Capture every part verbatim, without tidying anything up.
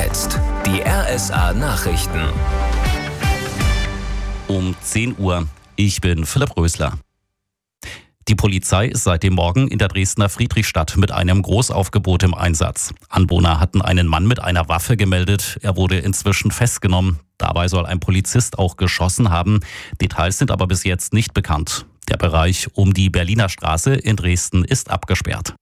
jetzt die R S A-Nachrichten. Um zehn Uhr. Ich bin Philipp Rösler. Die Polizei ist seit dem Morgen in der Dresdner Friedrichstadt mit einem Großaufgebot im Einsatz. Anwohner hatten einen Mann mit einer Waffe gemeldet. Er wurde inzwischen festgenommen. Dabei soll ein Polizist auch geschossen haben. Details sind aber bis jetzt nicht bekannt. Der Bereich um die Berliner Straße in Dresden ist abgesperrt.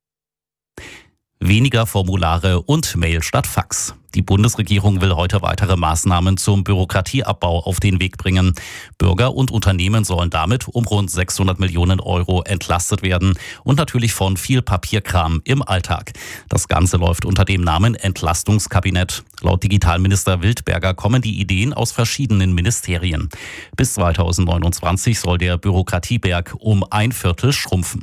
Weniger Formulare und Mail statt Fax. Die Bundesregierung will heute weitere Maßnahmen zum Bürokratieabbau auf den Weg bringen. Bürger und Unternehmen sollen damit um rund sechshundert Millionen Euro entlastet werden und natürlich von viel Papierkram im Alltag. Das Ganze läuft unter dem Namen Entlastungskabinett. Laut Digitalminister Wildberger kommen die Ideen aus verschiedenen Ministerien. Bis zweitausendneunundzwanzig soll der Bürokratieberg um ein Viertel schrumpfen.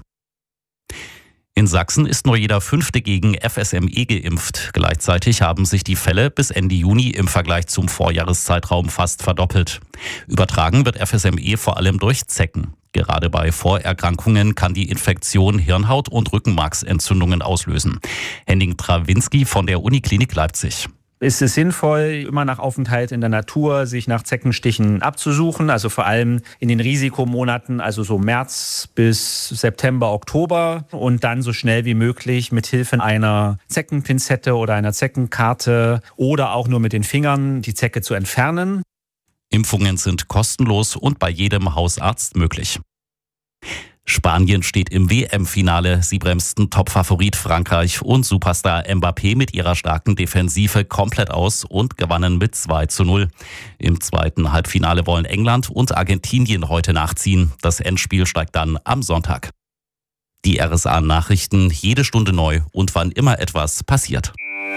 In Sachsen ist nur jeder Fünfte gegen F S M E geimpft. Gleichzeitig haben sich die Fälle bis Ende Juni im Vergleich zum Vorjahreszeitraum fast verdoppelt. Übertragen wird F S M E vor allem durch Zecken. Gerade bei Vorerkrankungen kann die Infektion Hirnhaut- und Rückenmarksentzündungen auslösen. Henning Trawinski von der Uniklinik Leipzig. Ist es sinnvoll, immer nach Aufenthalt in der Natur sich nach Zeckenstichen abzusuchen, also vor allem in den Risikomonaten, also so März bis September, Oktober und dann so schnell wie möglich mit Hilfe einer Zeckenpinzette oder einer Zeckenkarte oder auch nur mit den Fingern die Zecke zu entfernen. Impfungen sind kostenlos und bei jedem Hausarzt möglich. Spanien steht im W M-Finale. Sie bremsten Topfavorit Frankreich und Superstar Mbappé mit ihrer starken Defensive komplett aus und gewannen mit zwei zu null. Im zweiten Halbfinale wollen England und Argentinien heute nachziehen. Das Endspiel steigt dann am Sonntag. Die R S A-Nachrichten jede Stunde neu und wann immer etwas passiert.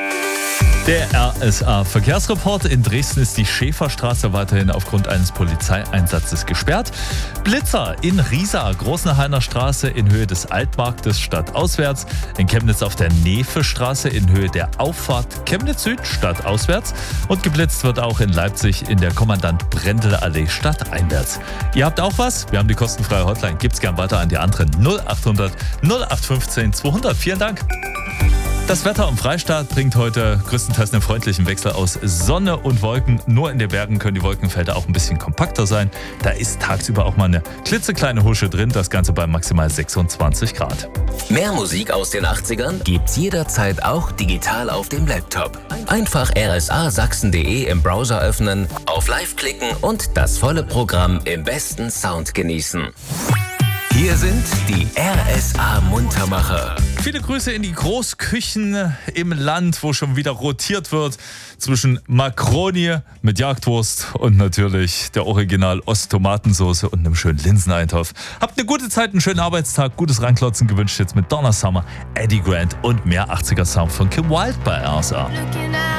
Der R S A-Verkehrsreport. In Dresden ist die Schäferstraße weiterhin aufgrund eines Polizeieinsatzes gesperrt. Blitzer in Riesa, Großenhainer Straße in Höhe des Altmarktes stadtauswärts. In Chemnitz auf der Nefe-Straße in Höhe der Auffahrt Chemnitz Süd stadtauswärts. Und geblitzt wird auch in Leipzig in der Kommandant-Brendel-Allee stadteinwärts. Ihr habt auch was? Wir haben die kostenfreie Hotline. Gibt's gern weiter an die anderen null achthundert null acht fünfzehn zweihundert. Vielen Dank. Das Wetter im Freistaat bringt heute größtenteils einen freundlichen Wechsel aus Sonne und Wolken. Nur in den Bergen können die Wolkenfelder auch ein bisschen kompakter sein. Da ist tagsüber auch mal eine klitzekleine Husche drin. Das Ganze bei maximal sechsundzwanzig Grad. Mehr Musik aus den achtzigern gibt's jederzeit auch digital auf dem Laptop. Einfach r s a sachsen punkt d e im Browser öffnen, auf Live klicken und das volle Programm im besten Sound genießen. Hier sind die R S A-Muntermacher. Viele Grüße in die Großküchen im Land, wo schon wieder rotiert wird zwischen Makroni mit Jagdwurst und natürlich der Original Ost-Tomatensoße und einem schönen Linseneintopf. Habt eine gute Zeit, einen schönen Arbeitstag, gutes Reinklotzen gewünscht jetzt mit Donna Summer, Eddie Grant und mehr achtziger Sound von Kim Wilde bei R S A.